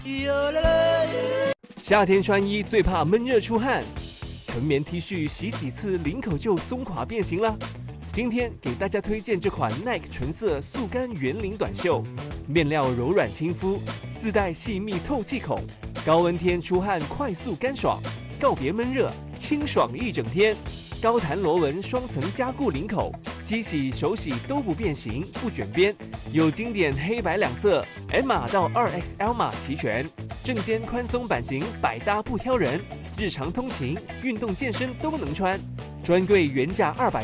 夏天穿衣最怕闷热出汗，纯棉 T 恤洗几次领口就松垮变形了。今天给大家推荐这款 Nike 纯色速干圆领短袖，面料柔软亲肤，自带细密透气孔，高温天出汗快速干爽，告别闷热，清爽一整天。高弹螺纹双层加固领口，机洗手洗都不变形不卷边，有经典黑白两色 ，M 码到2XL 码齐全，正肩宽松版型百搭不挑人，日常通勤、运动健身都能穿，专柜原价200。